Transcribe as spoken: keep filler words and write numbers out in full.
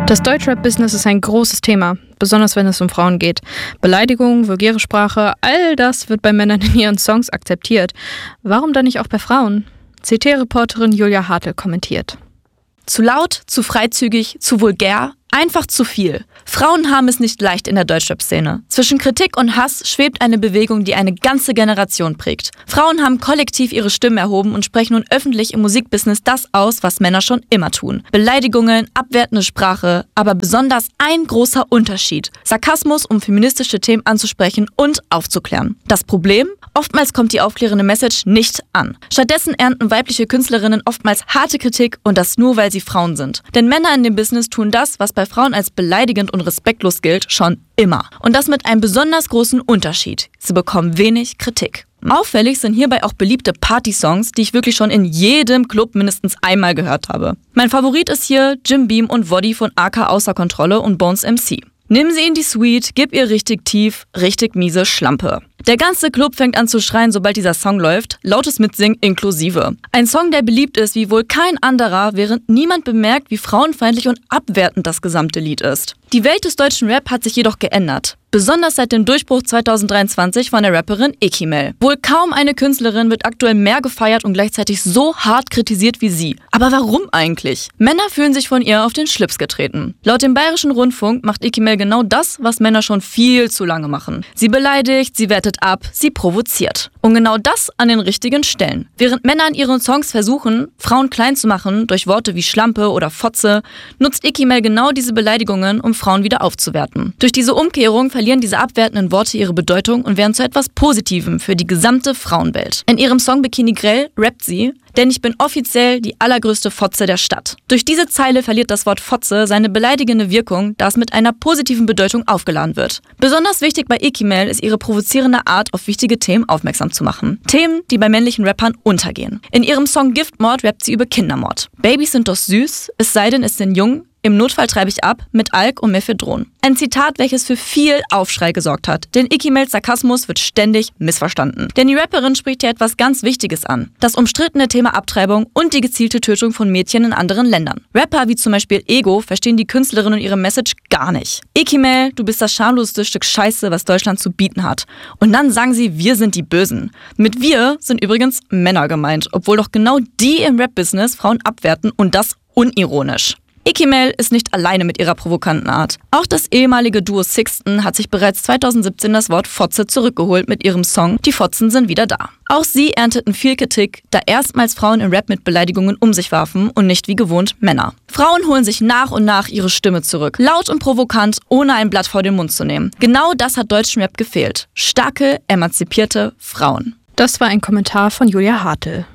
Das Deutschrap-Business ist ein großes Thema, besonders wenn es um Frauen geht. Beleidigungen, vulgäre Sprache, all das wird bei Männern in ihren Songs akzeptiert. Warum dann nicht auch bei Frauen? C T-Reporterin Julia Hartl kommentiert. Zu laut, zu freizügig, zu vulgär, einfach zu viel. Frauen haben es nicht leicht in der Deutschrap-Szene. Zwischen Kritik und Hass schwebt eine Bewegung, die eine ganze Generation prägt. Frauen haben kollektiv ihre Stimmen erhoben und sprechen nun öffentlich im Musikbusiness das aus, was Männer schon immer tun. Beleidigungen, abwertende Sprache, aber besonders ein großer Unterschied: Sarkasmus, um feministische Themen anzusprechen und aufzuklären. Das Problem? Oftmals kommt die aufklärende Message nicht an. Stattdessen ernten weibliche Künstlerinnen oftmals harte Kritik, und das nur, weil sie Frauen sind. Denn Männer in dem Business tun das, was bei Frauen als beleidigend und respektlos gilt, schon immer. Und das mit einem besonders großen Unterschied: Sie bekommen wenig Kritik. Auffällig sind hierbei auch beliebte Party-Songs, die ich wirklich schon in jedem Club mindestens einmal gehört habe. Mein Favorit ist hier Jim Beam und Woddy von A K Außer Kontrolle und Bones M C. Nimm sie in die Suite, gib ihr richtig tief, richtig miese Schlampe. Der ganze Club fängt an zu schreien, sobald dieser Song läuft, lautes Mitsingen inklusive. Ein Song, der beliebt ist wie wohl kein anderer, während niemand bemerkt, wie frauenfeindlich und abwertend das gesamte Lied ist. Die Welt des deutschen Rap hat sich jedoch geändert. Besonders seit dem Durchbruch zweitausenddreiundzwanzig von der Rapperin Ekimel. Wohl kaum eine Künstlerin wird aktuell mehr gefeiert und gleichzeitig so hart kritisiert wie sie. Aber warum eigentlich? Männer fühlen sich von ihr auf den Schlips getreten. Laut dem Bayerischen Rundfunk macht Ekimel genau das, was Männer schon viel zu lange machen. Sie beleidigt, sie wertet ab, sie provoziert. Und genau das an den richtigen Stellen. Während Männer in ihren Songs versuchen, Frauen klein zu machen durch Worte wie Schlampe oder Fotze, nutzt Ekimel genau diese Beleidigungen, um Frauen wieder aufzuwerten. Durch diese Umkehrung verlieren diese abwertenden Worte ihre Bedeutung und werden zu etwas Positivem für die gesamte Frauenwelt. In ihrem Song Bikini Grell rappt sie: Denn ich bin offiziell die allergrößte Fotze der Stadt. Durch diese Zeile verliert das Wort Fotze seine beleidigende Wirkung, da es mit einer positiven Bedeutung aufgeladen wird. Besonders wichtig bei Ekimel ist ihre provozierende Art, auf wichtige Themen aufmerksam zu machen. Themen, die bei männlichen Rappern untergehen. In ihrem Song Giftmord rappt sie über Kindermord. Babys sind doch süß, es sei denn, es sind jung. Im Notfall treibe ich ab mit Alk und Mephedron. Ein Zitat, welches für viel Aufschrei gesorgt hat, denn Ekimels Sarkasmus wird ständig missverstanden. Denn die Rapperin spricht hier etwas ganz Wichtiges an: das umstrittene Thema Abtreibung und die gezielte Tötung von Mädchen in anderen Ländern. Rapper wie zum Beispiel Ego verstehen die Künstlerin und ihre Message gar nicht. Ekimel, du bist das schamloseste Stück Scheiße, was Deutschland zu bieten hat. Und dann sagen sie, wir sind die Bösen. Mit wir sind übrigens Männer gemeint, obwohl doch genau die im Rap-Business Frauen abwerten, und das unironisch. Ekimel ist nicht alleine mit ihrer provokanten Art. Auch das ehemalige Duo Sixten hat sich bereits zweitausendsiebzehn das Wort Fotze zurückgeholt mit ihrem Song Die Fotzen sind wieder da. Auch sie ernteten viel Kritik, da erstmals Frauen im Rap mit Beleidigungen um sich warfen und nicht wie gewohnt Männer. Frauen holen sich nach und nach ihre Stimme zurück. Laut und provokant, ohne ein Blatt vor den Mund zu nehmen. Genau das hat deutschen Rap gefehlt. Starke, emanzipierte Frauen. Das war ein Kommentar von Julia Hartl.